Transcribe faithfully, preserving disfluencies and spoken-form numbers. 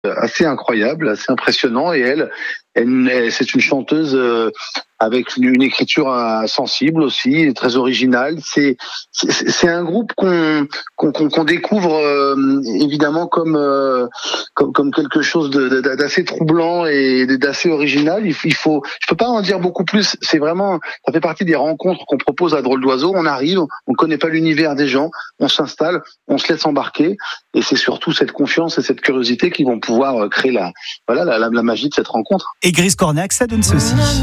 assez incroyable, assez impressionnant. Et elle, elle, elle c'est une chanteuse euh, avec une, une écriture euh, sensible aussi, très originale. C'est c'est, c'est un groupe qu'on qu'on, qu'on découvre euh, évidemment comme, euh, comme comme quelque chose de, de, d'assez troublant et d'assez original. Il, il faut, je peux pas en dire beaucoup plus. C'est vraiment, ça fait partie des rencontres qu'on propose à Drôle d'Oiseau. On arrive, on connaît pas l'univers des gens, on s'installe, on se laisse embarquer, et c'est surtout cette confiance et cette curiosité qui vont pouvoir créer la, voilà, la, la, la magie de cette rencontre. Et Grise Cornac, ça donne ceci.